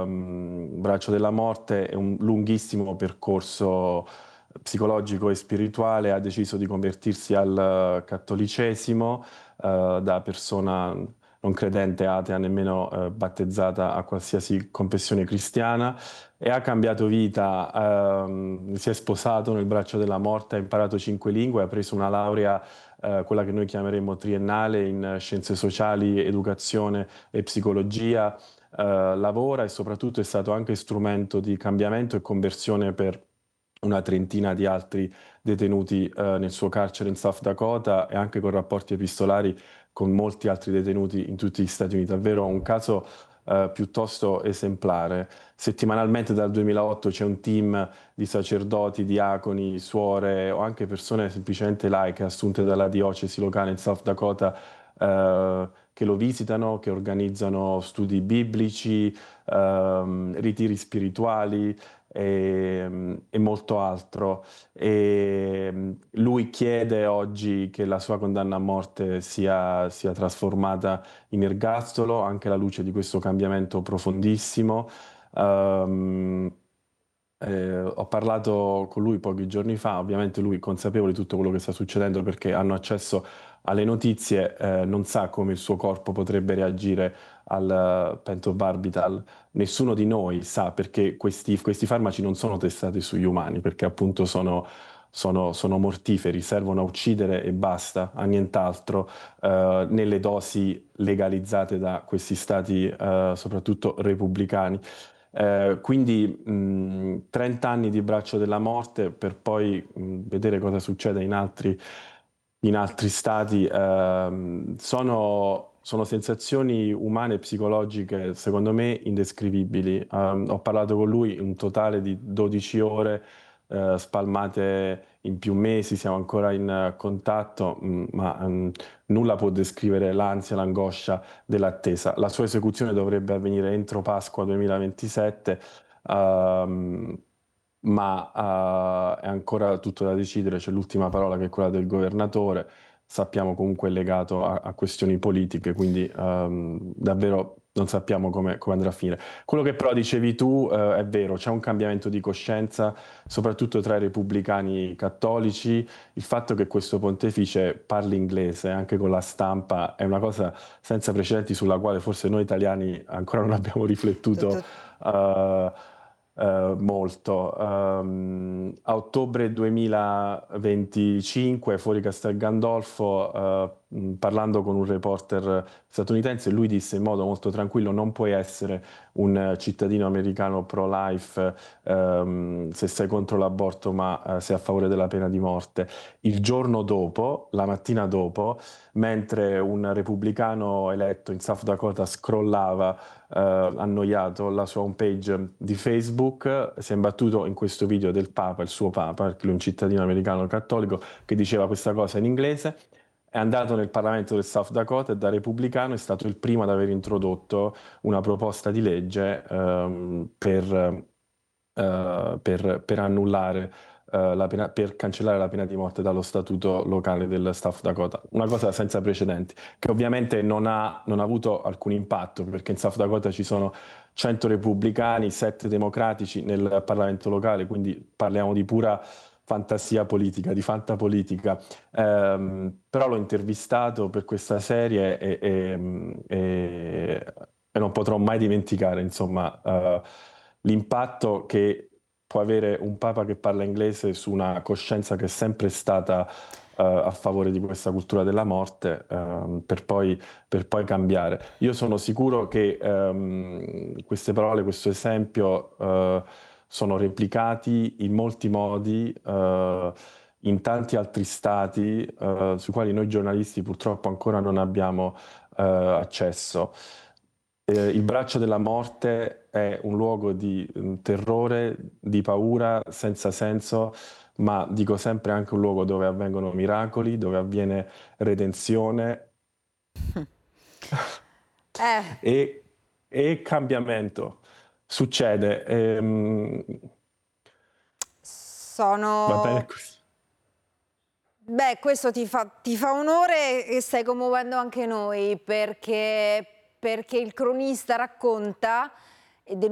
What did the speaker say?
Braccio della Morte è un lunghissimo percorso psicologico e spirituale, ha deciso di convertirsi al cattolicesimo, da persona non credente, atea, nemmeno battezzata a qualsiasi confessione cristiana, e ha cambiato vita, si è sposato nel Braccio della Morte, ha imparato 5 lingue, ha preso una laurea, quella che noi chiameremo triennale, in scienze sociali, educazione e psicologia. Lavora e soprattutto è stato anche strumento di cambiamento e conversione per una trentina di altri detenuti nel suo carcere in South Dakota, e anche con rapporti epistolari con molti altri detenuti in tutti gli Stati Uniti. Davvero un caso piuttosto esemplare. Settimanalmente dal 2008 c'è un team di sacerdoti, diaconi, suore o anche persone semplicemente laiche assunte dalla diocesi locale in South Dakota, che lo visitano, che organizzano studi biblici, ritiri spirituali e molto altro. Lui chiede oggi che la sua condanna a morte sia trasformata in ergastolo, anche alla luce di questo cambiamento profondissimo. Ehm, Ho parlato con lui pochi giorni fa, ovviamente lui consapevole di tutto quello che sta succedendo perché hanno accesso alle notizie, non sa come il suo corpo potrebbe reagire al pentobarbital. Nessuno di noi sa perché questi farmaci non sono testati sugli umani, perché appunto sono mortiferi, servono a uccidere e basta, a nient'altro, nelle dosi legalizzate da questi stati, soprattutto repubblicani. Quindi 30 anni di Braccio della Morte per poi vedere cosa succede in altri stati, sono sensazioni umane e psicologiche, secondo me, indescrivibili. Ho parlato con lui un totale di 12 ore, spalmate in più mesi, siamo ancora in contatto, ma nulla può descrivere l'ansia, l'angoscia dell'attesa. La sua esecuzione dovrebbe avvenire entro Pasqua 2027, ehm, ma è ancora tutto da decidere, c'è l'ultima parola che è quella del governatore, sappiamo comunque è legato a questioni politiche, quindi davvero non sappiamo come andrà a finire. Quello che però dicevi tu è vero, c'è un cambiamento di coscienza, soprattutto tra i repubblicani cattolici. Il fatto che questo pontefice parli inglese anche con la stampa è una cosa senza precedenti sulla quale forse noi italiani ancora non abbiamo riflettuto Tutto- eh, molto. A ottobre 2025, fuori Castel Gandolfo, parlando con un reporter statunitense, lui disse in modo molto tranquillo: non puoi essere un cittadino americano pro-life se sei contro l'aborto, ma sei a favore della pena di morte. Il giorno dopo, la mattina dopo, mentre un repubblicano eletto in South Dakota scrollava annoiato la sua homepage di Facebook, si è imbattuto in questo video del Papa, il suo Papa, perché lui è un cittadino americano cattolico, che diceva questa cosa in inglese. È andato nel Parlamento del South Dakota e da repubblicano è stato il primo ad aver introdotto una proposta di legge per annullare per cancellare la pena di morte dallo statuto locale del South Dakota. Una cosa senza precedenti, che ovviamente non ha avuto alcun impatto, perché in South Dakota ci sono 100 repubblicani, 7 democratici nel Parlamento locale, quindi parliamo di pura fantasia politica, di fantapolitica. Però l'ho intervistato per questa serie e non potrò mai dimenticare, insomma, l'impatto che può avere un papa che parla inglese su una coscienza che è sempre stata a favore di questa cultura della morte, per poi cambiare. Io sono sicuro che queste parole, questo esempio, sono replicati in molti modi in tanti altri stati sui quali noi giornalisti purtroppo ancora non abbiamo accesso. Il Braccio della Morte è un luogo di terrore, di paura senza senso, ma dico sempre anche un luogo dove avvengono miracoli, dove avviene redenzione Eh, e, e cambiamento. Succede. Va bene sono... così. Beh, questo ti fa onore e stai commuovendo anche noi perché il cronista racconta